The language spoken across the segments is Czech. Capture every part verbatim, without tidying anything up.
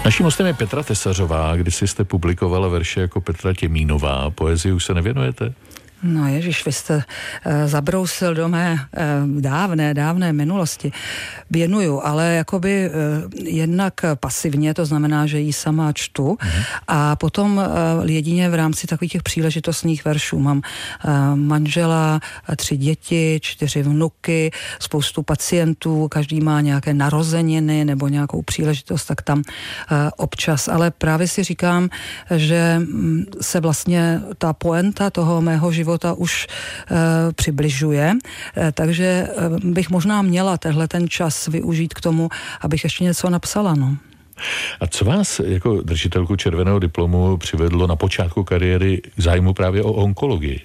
Naším hostem je Petra Tesařová, kdysi jste publikovala verše jako Petra Těmínová. Poezii už se nevěnujete? No ježiš, vy jste uh, zabrousil do mé uh, dávné, dávné minulosti. Věnuju, ale jakoby uh, jednak pasivně, to znamená, že ji sama čtu mm. a potom uh, jedině v rámci takových těch příležitostných veršů. Mám uh, manžela, tři děti, čtyři vnuky, spoustu pacientů, každý má nějaké narozeniny nebo nějakou příležitost, tak tam uh, občas. Ale právě si říkám, že um, se vlastně ta poenta toho mého života ta už e, přibližuje, e, takže e, bych možná měla tenhle ten čas využít k tomu, abych ještě něco napsala, no. A co vás jako držitelku červeného diplomu přivedlo na počátku kariéry k zájmu právě o onkologii?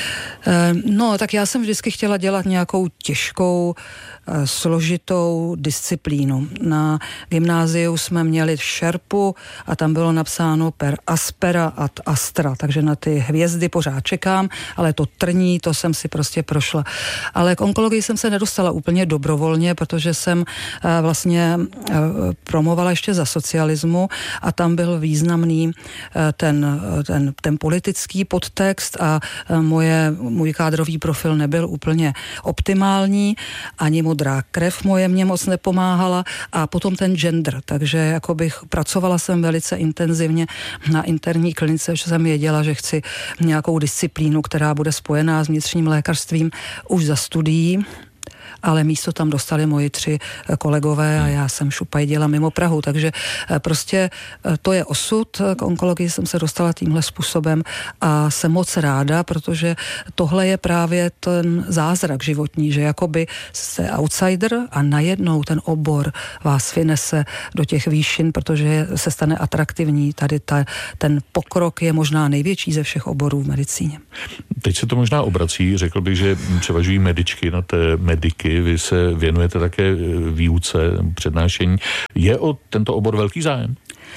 E, no, tak já jsem vždycky chtěla dělat nějakou těžkou, e, složitou disciplínu. Na gymnáziu jsme měli šerpu a tam bylo napsáno per aspera ad astra, takže na ty hvězdy pořád čekám, ale to trní, to jsem si prostě prošla. Ale k onkologii jsem se nedostala úplně dobrovolně, protože jsem e, vlastně e, promovala ještě za socialismu a tam byl významný e, ten, ten, ten politický podtext a e, moje, můj kádrový profil nebyl úplně optimální, ani modrá krev moje mě moc nepomáhala a potom ten gender, takže jako bych pracovala jsem velice intenzivně na interní klinice, že jsem věděla, že chci nějakou disciplínu, která bude spojená s vnitřním lékařstvím už za studií. Ale místo tam dostali moji tři kolegové a já jsem šupajděla mimo Prahu, takže prostě to je osud. K onkologii jsem se dostala tímhle způsobem a jsem moc ráda, protože tohle je právě ten zázrak životní, že jakoby jste outsider a najednou ten obor vás vynese do těch výšin, protože se stane atraktivní. Tady ta, ten pokrok je možná největší ze všech oborů v medicíně. Teď se to možná obrací, řekl bych, že převažují medičky na té mediky. Vy se věnujete také výuce, přednášení. Je o tento obor velký zájem?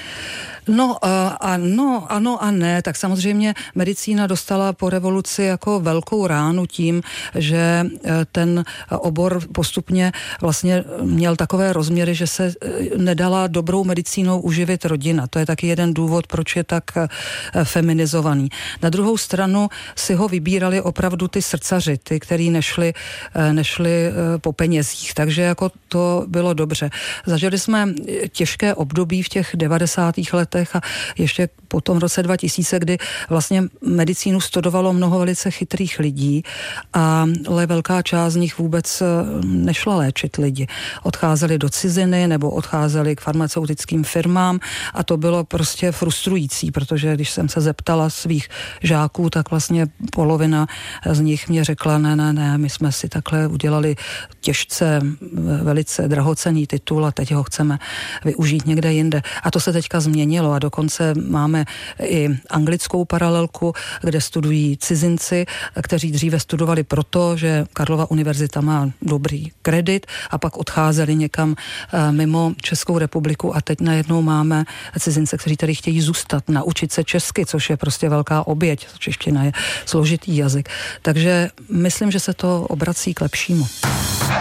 No ano, ano a ne, tak samozřejmě medicína dostala po revoluci jako velkou ránu tím, že ten obor postupně vlastně měl takové rozměry, že se nedala dobrou medicínou uživit rodina. To je taky jeden důvod, proč je tak feminizovaný. Na druhou stranu si ho vybírali opravdu ty srdcaři, ty, který nešli, nešli po penězích, takže jako to bylo dobře. Zažili jsme těžké období v těch devadesátých letech a ještě po tom roce dva tisíce, kdy vlastně medicínu studovalo mnoho velice chytrých lidí, ale velká část z nich vůbec nešla léčit lidi. Odcházeli do ciziny nebo odcházeli k farmaceutickým firmám a to bylo prostě frustrující, protože když jsem se zeptala svých žáků, tak vlastně polovina z nich mě řekla, ne, ne, ne, my jsme si takhle udělali těžce velice drahocenný titul a teď ho chceme využít někde jinde. A to se teďka změnilo a dokonce máme i anglickou paralelku, kde studují cizinci, kteří dříve studovali proto, že Karlova univerzita má dobrý kredit a pak odcházeli někam mimo Českou republiku a teď najednou máme cizince, kteří tady chtějí zůstat, naučit se česky, což je prostě velká oběť. Čeština je složitý jazyk. Takže myslím, že se to obrací k lepšímu.